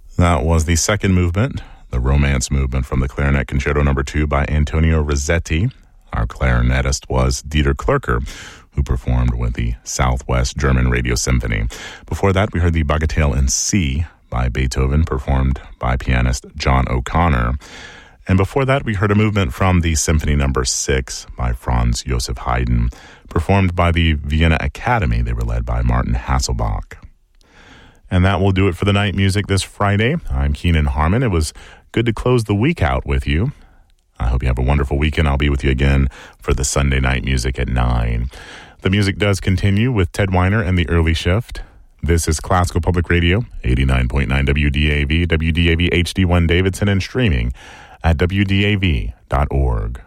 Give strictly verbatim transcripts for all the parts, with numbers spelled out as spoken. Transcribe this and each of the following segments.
That was the second movement, the Romance Movement, from the Clarinet Concerto Number Two by Antonio Rossetti. Our clarinetist was Dieter Klürker, who performed with the Southwest German Radio Symphony. Before that, we heard the Bagatelle in C by Beethoven, performed by pianist John O'Connor. And before that, we heard a movement from the Symphony Number Six by Franz Joseph Haydn, performed by the Vienna Academy. They were led by Martin Hasselbach. And that will do it for the night music this Friday. I'm Keenan Harmon. It was good to close the week out with you. I hope you have a wonderful weekend. I'll be with you again for the Sunday night music at nine. The music does continue with Ted Weiner and the Early Shift. This is Classical Public Radio, eighty-nine point nine W D A V, W D A V H D one Davidson, and streaming at W D A V dot org.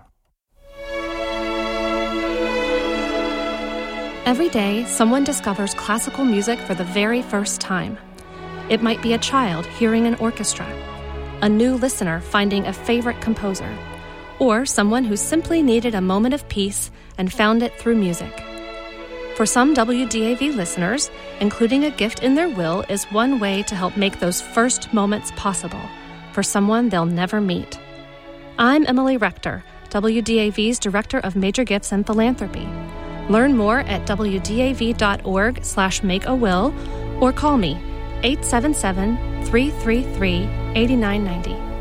Every day, someone discovers classical music for the very first time. It might be a child hearing an orchestra, a new listener finding a favorite composer, or someone who simply needed a moment of peace and found it through music. For some W D A V listeners, including a gift in their will is one way to help make those first moments possible for someone they'll never meet. I'm Emily Rector, W D A V's Director of Major Gifts and Philanthropy. Learn more at W D A V dot org slash make a will or call me eight seven seven, three three three, eight nine nine zero.